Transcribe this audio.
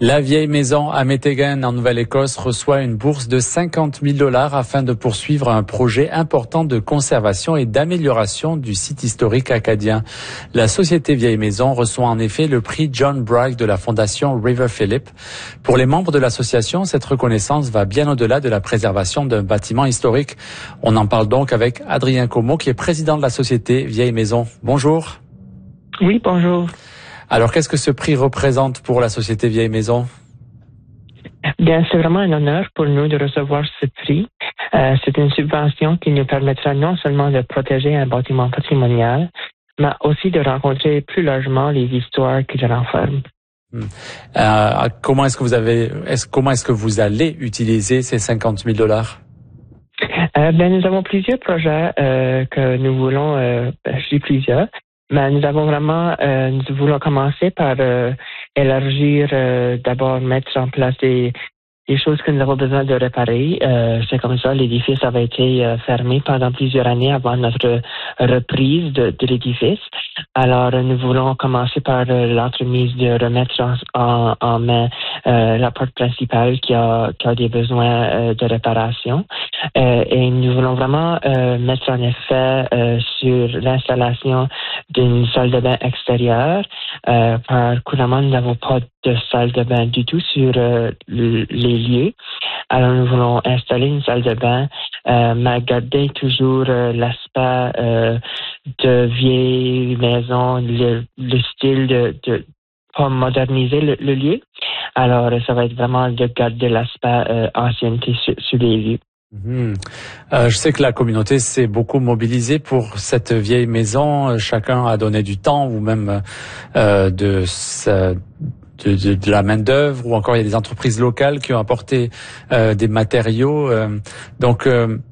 La vieille maison à Meteghan en Nouvelle-Écosse reçoit une bourse de 50 000 $ afin de poursuivre un projet important de conservation et d'amélioration du site historique acadien. La société Vieille Maison reçoit en effet le prix John Bragg de la fondation River Phillip. Pour les membres de l'association, cette reconnaissance va bien au-delà de la préservation d'un bâtiment historique. On en parle donc avec Adrien Comeau, qui est président de la société Vieille Maison. Bonjour. Oui, bonjour. Alors, qu'est-ce que ce prix représente pour la société Vieille Maison? Bien, c'est vraiment un honneur pour nous de recevoir ce prix. C'est une subvention qui nous permettra non seulement de protéger un bâtiment patrimonial, mais aussi de rencontrer plus largement les histoires qu'il renferme. Comment est-ce que vous allez utiliser ces 50 000 $? Nous avons plusieurs projets que nous voulons, je dis plusieurs. Mais nous voulons commencer par élargir, d'abord mettre en place des choses que nous avons besoin de réparer. C'est comme ça, l'édifice avait été fermé pendant plusieurs années avant notre reprise de l'édifice. Alors, nous voulons commencer par l'entremise de remettre en main la porte principale qui a des besoins de réparation. Et nous voulons vraiment mettre en effet sur l'installation d'une salle de bain extérieure. Couramment, nous n'avons pas de salle de bain du tout sur les lieux. Alors, nous voulons installer une salle de bain, mais garder toujours l'aspect de vieille maison, le style de pas moderniser le lieu. Alors, ça va être vraiment de garder l'aspect ancienneté sur les lieux. Je sais que la communauté s'est beaucoup mobilisée pour cette vieille maison. Chacun a donné du temps ou même de la main-d'œuvre, ou encore il y a des entreprises locales qui ont apporté des matériaux. Donc,